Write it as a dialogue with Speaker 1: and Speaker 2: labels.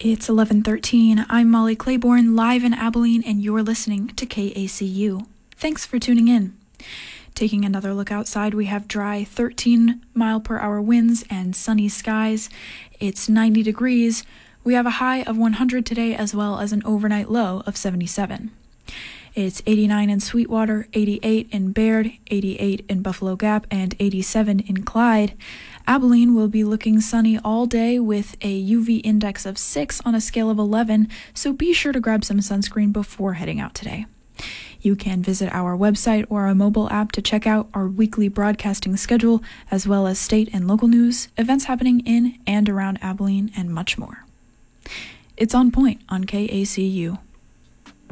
Speaker 1: It's 11:13. I'm Molly Claiborne, live in Abilene, and you're listening to KACU. Thanks for tuning in. Taking another look outside, we have dry 13-mile-per-hour winds and sunny skies. It's 90 degrees. We have a high of 100 today, as well as an overnight low of 77. It's 89 in Sweetwater, 88 in Baird, 88 in Buffalo Gap, and 87 in Clyde. Abilene will be looking sunny all day with a UV index of 6 on a scale of 11, so be sure to grab some sunscreen before heading out today. You can visit our website or our mobile app to check out our weekly broadcasting schedule, as well as state and local news, events happening in and around Abilene, and much more. It's On Point on KACU.